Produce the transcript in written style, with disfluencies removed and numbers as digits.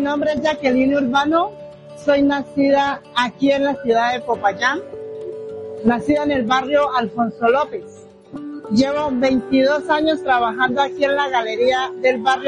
nombre es Jacqueline Urbano, soy nacida aquí en la ciudad de Popayán, nacida en el barrio Alfonso López. Llevo 22 años trabajando aquí en la galería del barrio